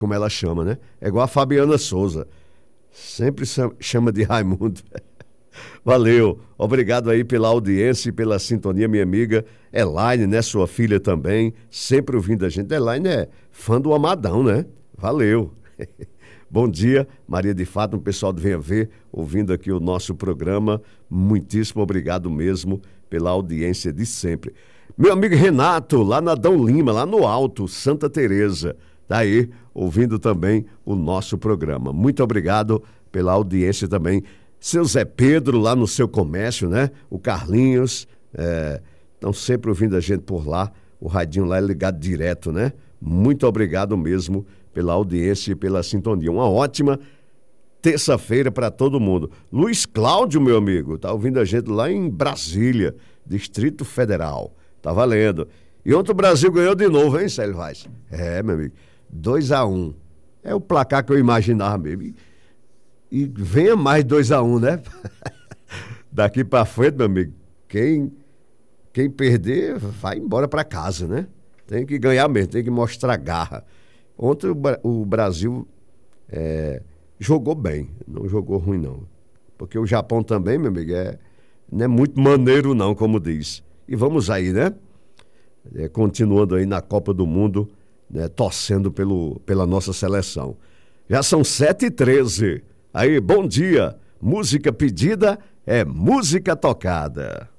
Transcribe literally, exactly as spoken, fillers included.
como ela chama, né? É igual a Fabiana Souza. Sempre chama de Raimundo. Valeu, obrigado aí pela audiência e pela sintonia, minha amiga Elaine, né? Sua filha também, sempre ouvindo a gente. Elaine é fã do Amadão, né? Valeu. Bom dia, Maria de Fátima, o pessoal do Venha Ver, ouvindo aqui o nosso programa. Muitíssimo obrigado mesmo pela audiência de sempre. Meu amigo Renato, lá na Dão Lima, lá no Alto, Santa Teresa, tá aí, ouvindo também o nosso programa. Muito obrigado pela audiência também. Seu Zé Pedro, lá no seu comércio, né? O Carlinhos, estão é, sempre ouvindo a gente por lá. O radinho lá é ligado direto, né? Muito obrigado mesmo pela audiência e pela sintonia. Uma ótima terça-feira para todo mundo. Luiz Cláudio, meu amigo, tá ouvindo a gente lá em Brasília, Distrito Federal. Tá valendo. E ontem o Brasil ganhou de novo, hein, Célio Vaz? É, meu amigo, dois a um. É o placar que eu imaginava mesmo. E, e venha mais dois a um, né? Daqui para frente, meu amigo, quem, quem perder vai embora para casa, né? Tem que ganhar mesmo, tem que mostrar garra. Ontem o, o Brasil é, jogou bem, não jogou ruim não. Porque o Japão também, meu amigo, é, não é muito maneiro não, como diz. E vamos aí, né? É, continuando aí na Copa do Mundo, né, torcendo pelo, pela nossa seleção. Já são sete e treze. Aí, bom dia. Música pedida é música tocada.